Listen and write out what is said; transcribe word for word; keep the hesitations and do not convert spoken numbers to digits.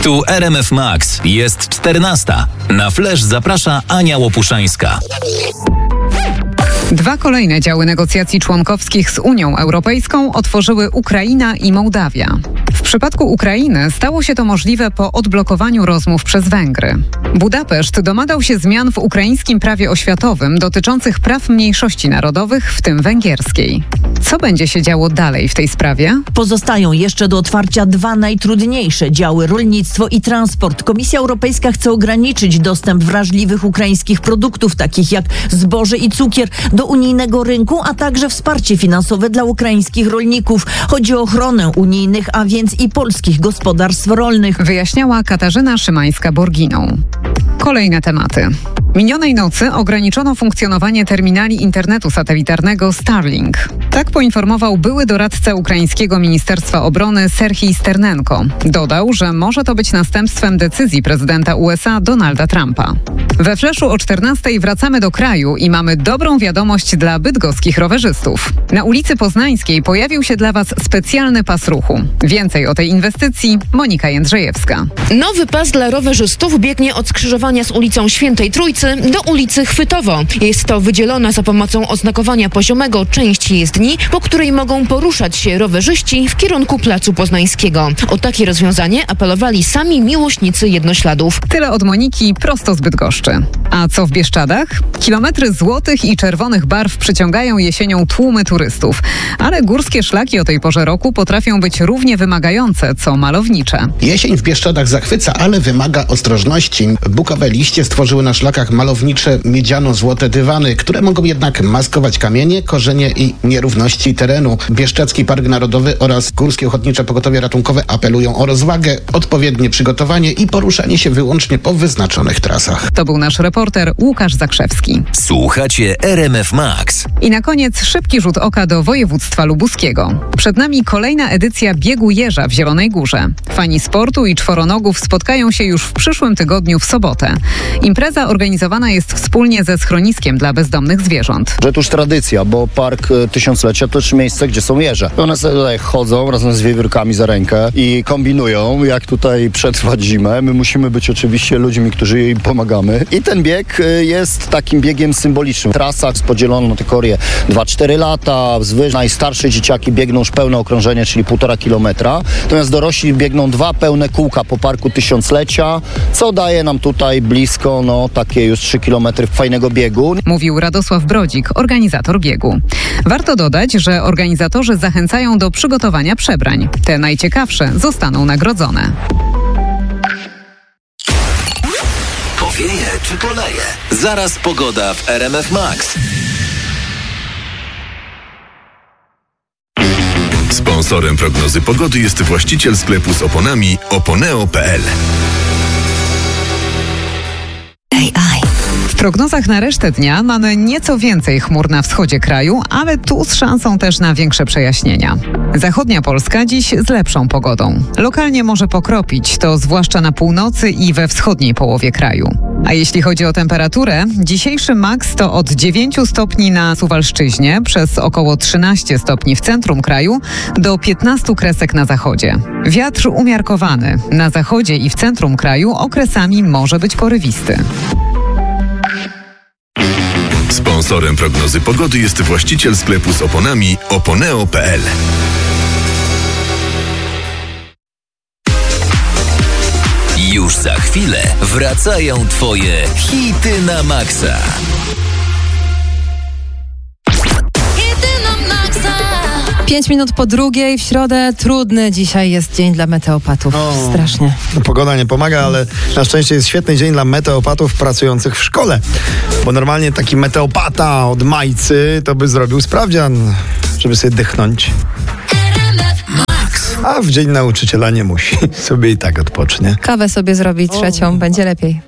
Tu R M F Max. Jest czternasta. Na Flash zaprasza Ania Łopuszańska. Dwa kolejne działy negocjacji członkowskich z Unią Europejską otworzyły Ukraina i Mołdawia. W przypadku Ukrainy stało się to możliwe po odblokowaniu rozmów przez Węgry. Budapeszt domagał się zmian w ukraińskim prawie oświatowym dotyczących praw mniejszości narodowych, w tym węgierskiej. Co będzie się działo dalej w tej sprawie? Pozostają jeszcze do otwarcia dwa najtrudniejsze działy: rolnictwo i transport. Komisja Europejska chce ograniczyć dostęp wrażliwych ukraińskich produktów, takich jak zboże i cukier, do unijnego rynku, a także wsparcie finansowe dla ukraińskich rolników. Chodzi o ochronę unijnych, a więc i polskich gospodarstw rolnych. Wyjaśniała Katarzyna Szymańska-Borginą. Kolejne tematy. Minionej nocy ograniczono funkcjonowanie terminali internetu satelitarnego Starlink. Tak poinformował były doradca ukraińskiego Ministerstwa Obrony Serhij Sternenko. Dodał, że może to być następstwem decyzji prezydenta U S A Donalda Trumpa. We Flashu o czternastej wracamy do kraju i mamy dobrą wiadomość dla bydgoskich rowerzystów. Na ulicy Poznańskiej pojawił się dla Was specjalny pas ruchu. Więcej o tej inwestycji Monika Jędrzejewska. Nowy pas dla rowerzystów biegnie od skrzyżowania z ulicą Świętej Trójcy do ulicy Chwytowo. Jest to wydzielona za pomocą oznakowania poziomego część jezdni, po której mogą poruszać się rowerzyści w kierunku Placu Poznańskiego. O takie rozwiązanie apelowali sami miłośnicy jednośladów. Tyle od Moniki, prosto z Bydgoszczy. A co w Bieszczadach? Kilometry złotych i czerwonych barw przyciągają jesienią tłumy turystów. Ale górskie szlaki o tej porze roku potrafią być równie wymagające, co malownicze. Jesień w Bieszczadach zachwyca, ale wymaga ostrożności. Bukowe liście stworzyły na szlakach malownicze miedziano-złote dywany, które mogą jednak maskować kamienie, korzenie i nierówności terenu. Bieszczadzki Park Narodowy oraz Górskie Ochotnicze Pogotowie Ratunkowe apelują o rozwagę, odpowiednie przygotowanie i poruszanie się wyłącznie po wyznaczonych trasach. To był nasz reporter Łukasz Zakrzewski. Słuchacie R M F Max. I na koniec szybki rzut oka do województwa lubuskiego. Przed nami kolejna edycja Biegu Jeża w Zielonej Górze. Fani sportu i czworonogów spotkają się już w przyszłym tygodniu w sobotę. Impreza organizowana jest wspólnie ze schroniskiem dla bezdomnych zwierząt. Że to już tradycja, bo Park Tysiąclecia to już miejsce, gdzie są jeże. One sobie tutaj chodzą razem z wiewiórkami za rękę i kombinują, jak tutaj przetrwać zimę. My musimy być oczywiście ludźmi, którzy im pomagamy. I ten bieg jest takim biegiem symbolicznym. Trasa jest podzielona na kategorie dwa cztery lata, wzwyż. Najstarsze dzieciaki biegną już pełne okrążenie, czyli półtora kilometra. Natomiast dorośli biegną dwa pełne kółka po Parku Tysiąclecia, co daje nam tutaj blisko, no takie już trzy kilometry fajnego biegu. Mówił Radosław Brodzik, organizator biegu. Warto dodać, że organizatorzy zachęcają do przygotowania przebrań. Te najciekawsze zostaną nagrodzone. Powieje czy poleje? Zaraz pogoda w R M F Max. Sponsorem prognozy pogody jest właściciel sklepu z oponami oponeo kropka p l. W prognozach na resztę dnia mamy nieco więcej chmur na wschodzie kraju, ale tu z szansą też na większe przejaśnienia. Zachodnia Polska dziś z lepszą pogodą. Lokalnie może pokropić, to zwłaszcza na północy i we wschodniej połowie kraju. A jeśli chodzi o temperaturę, dzisiejszy maks to od dziewięciu stopni na Suwalszczyźnie, przez około trzynaście stopni w centrum kraju, do piętnastu kresek na zachodzie. Wiatr umiarkowany. Na zachodzie i w centrum kraju okresami może być porywisty. Sponsorem prognozy pogody jest właściciel sklepu z oponami oponeo kropka p l. Już za chwilę wracają Twoje hity na maksa. Pięć minut po drugiej w środę. Trudny dzisiaj jest dzień dla meteopatów. O, strasznie. Pogoda nie pomaga, ale na szczęście jest świetny dzień dla meteopatów pracujących w szkole. Bo normalnie taki meteopata od Majcy to by zrobił sprawdzian, żeby sobie dychnąć. A w dzień nauczyciela nie musi. Sobie i tak odpocznie. Kawę sobie zrobi trzecią, o. będzie lepiej.